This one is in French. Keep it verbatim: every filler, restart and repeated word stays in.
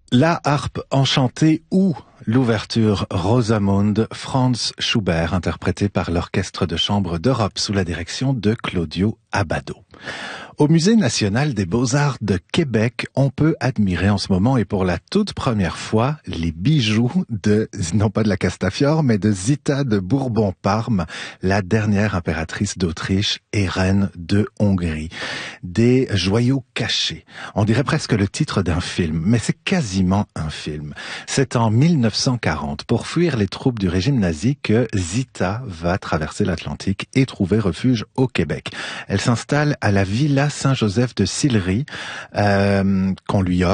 La harpe enchantée ou l'ouverture Rosamunde, Franz Schubert, interprété par l'Orchestre de chambre d'Europe sous la direction de Claudio Abbado. Au Musée national des beaux-arts de Québec, on peut admirer en ce moment et pour la toute première fois les bijoux de, non pas de la Castafiore, mais de Zita de Bourbon-Parme, la dernière impératrice d'Autriche et reine de Hongrie. Des joyaux cachés. On dirait presque le titre d'un film, mais c'est quasiment un film. C'est en mille neuf cent quarante, pour fuir les troupes du régime nazi, que Zita va traverser l'Atlantique et trouver refuge au Québec. Elle s'installe à la Villa Saint-Joseph de Sillery, euh, qu'on lui offre.